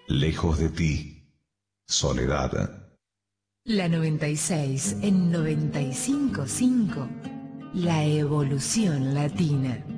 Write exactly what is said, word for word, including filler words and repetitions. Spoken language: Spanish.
Lejos de ti, soledad. La noventa y seis en noventa y cinco punto cinco, la evolución latina.